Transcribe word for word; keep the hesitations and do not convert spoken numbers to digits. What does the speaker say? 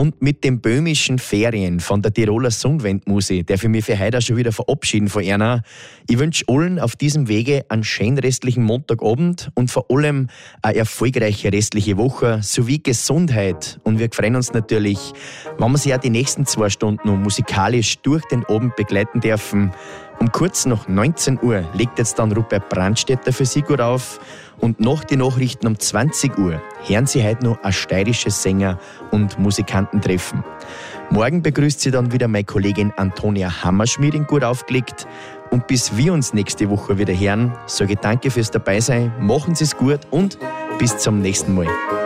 Und mit den böhmischen Ferien von der Tiroler Sundwendmusik darf ich mich für heute auch schon wieder verabschieden von einer. Ich wünsche allen auf diesem Wege einen schönen restlichen Montagabend und vor allem eine erfolgreiche restliche Woche sowie Gesundheit. Und wir freuen uns natürlich, wenn wir Sie auch die nächsten zwei Stunden noch musikalisch durch den Abend begleiten dürfen. Um kurz nach neunzehn Uhr legt jetzt dann Rupert Brandstätter für Sie gut auf. Und nach den Nachrichten um zwanzig Uhr hören Sie heute noch ein steirisches Sänger- und Musikantentreffen. Morgen begrüßt Sie dann wieder meine Kollegin Antonia Hammerschmidt in Gut aufgelegt. Und bis wir uns nächste Woche wieder hören, sage ich danke fürs Dabeisein, machen Sie es gut und bis zum nächsten Mal.